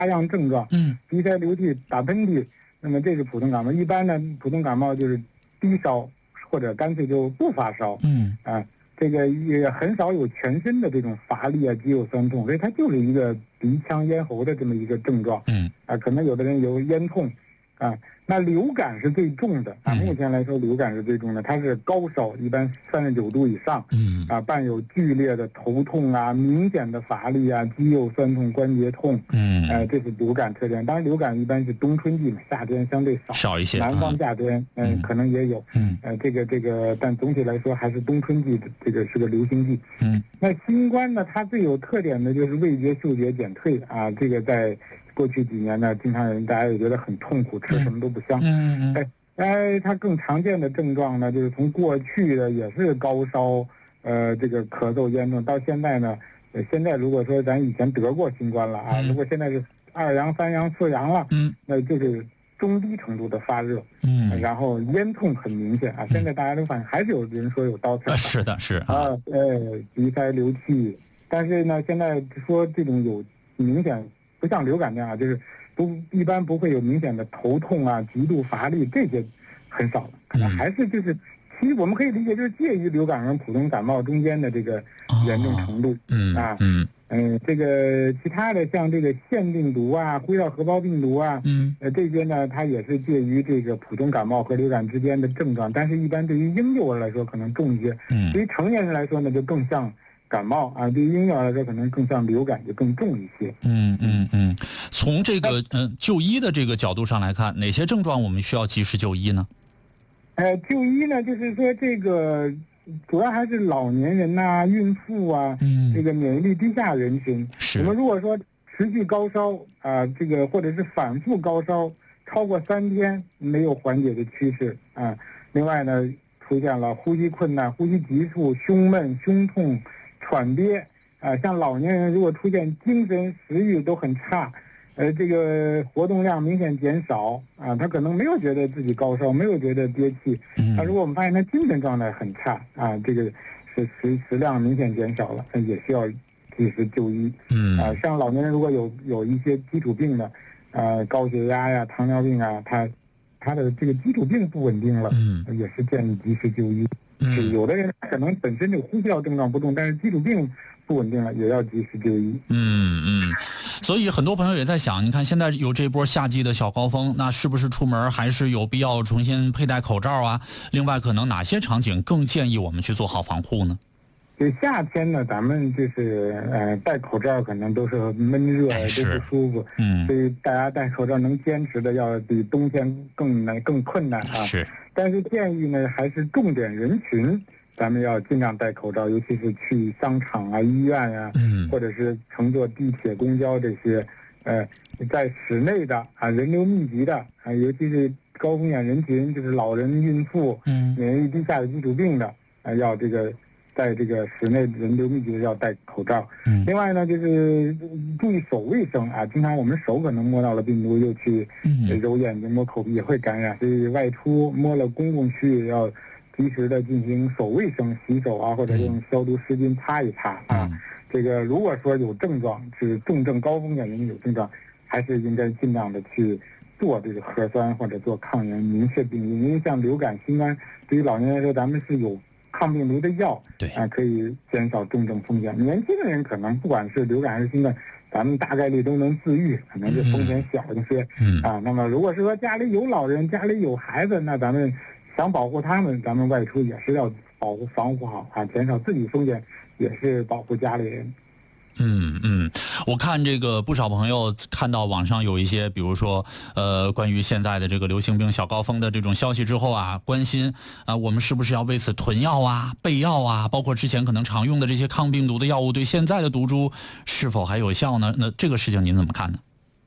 样症状，鼻塞、流涕、打喷嚏，那么这是普通感冒。一般呢，普通感冒就是低烧或者干脆就不发烧，这个也很少有全身的这种乏力啊、肌肉酸痛，所以它就是一个鼻腔咽喉的这么一个症状，可能有的人有咽痛。那流感是最重的目前来说流感是最重的，它是高烧，一般39度以上，伴有剧烈的头痛啊、明显的乏力啊、肌肉酸痛、关节痛，这是流感特点。当然流感一般是冬春季嘛，夏天相对少一些，南方夏天可能也有，这个，但总体来说还是冬春季的这个是个流行季。那新冠呢，它最有特点的就是味觉、嗅觉减退这个在过去几年呢，经常大家也觉得很痛苦，吃什么都不香。它更常见的症状呢，就是从过去的也是高烧，这个咳嗽严重，到现在呢，现在如果说咱以前得过新冠了如果现在是2阳、3阳、4阳了，那就是中低程度的发热，然后咽痛很明显现在大家都发现还是有人说有刀刺， 是的，是鼻塞、流涕，但是呢，现在说这种有明显。不像流感那样，就是一般不会有明显的头痛极度乏力，这些很少了，可能还是就是其实我们可以理解就是介于流感和普通感冒中间的这个严重程度这个其他的像这个腺病毒呼叫核包病毒这些呢，它也是介于这个普通感冒和流感之间的症状，但是一般对于婴幼儿来说可能重一些，对于成年人来说呢就更像感冒对于婴幼儿来说可能更像流感，就更重一些。 从这个就医的这个角度上来看，哪些症状我们需要及时就医呢？ 就医呢，就是说这个主要还是老年人孕妇这个免疫力低下人群。我们如果说持续高烧这个或者是反复高烧超过3天没有缓解的趋势另外呢出现了呼吸困难、呼吸急促、胸闷、胸痛、喘憋像老年人如果出现精神食欲都很差，这个活动量明显减少他可能没有觉得自己高烧，没有觉得憋气，如果我们发现他精神状态很差这个是食量明显减少了，也需要及时就医。像老年人如果有一些基础病的高血压呀、糖尿病他的这个基础病不稳定了，也是建议及时就医。有的人可能本身这个呼吸道症状不重，但是基础病不稳定了，也要及时就医。 所以很多朋友也在想，你看现在有这波夏季的小高峰，那是不是出门还是有必要重新佩戴口罩另外，可能哪些场景更建议我们去做好防护呢？ 夏天呢，咱们就是戴口罩可能都是闷热都不舒服，所以大家戴口罩能坚持的要比冬天更困难但是建议呢，还是重点人群咱们要尽量戴口罩，尤其是去商场医院或者是乘坐地铁、公交这些在室内的人流密集的尤其是高风险人群，就是老人、孕妇、免疫力低下的基础病的要这个在这个室内人流密集的要戴口罩。另外呢，就是注意手卫生经常我们手可能摸到了病毒，又去揉眼睛、摸口鼻也会感染，所以外出摸了公共区域要及时的进行手卫生，洗手或者用消毒湿巾擦一擦这个如果说有症状是重症高风险人群有症状，还是应该尽量的去做这个核酸或者做抗原明确病因，因为像流感、新冠对于老年人来说，咱们是有抗病毒的药，可以减少重症风险。年轻的人可能不管是流感还是新冠，咱们大概率都能自愈，可能是风险小一些那么如果是说家里有老人、家里有孩子，那咱们想保护他们，咱们外出也是要防护好减少自己风险，也是保护家里人。 我看这个不少朋友看到网上有一些比如说关于现在的这个流行病小高峰的这种消息之后关心我们是不是要为此囤药备药包括之前可能常用的这些抗病毒的药物对现在的毒株是否还有效呢？那这个事情您怎么看呢？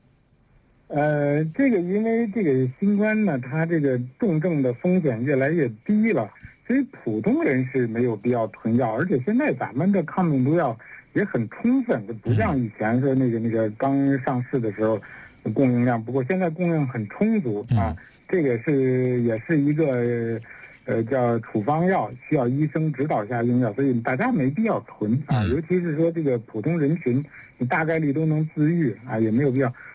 这个因为这个新冠呢，它这个重症的风险越来越低了，所以普通人是没有必要囤药，而且现在咱们的抗病毒药也很充分，不像以前说那个刚上市的时候供应量不够，现在供应很充足这个也是一个叫处方药，需要医生指导下用药，所以大家没必要囤尤其是说这个普通人群，你大概率都能自愈也没有必要。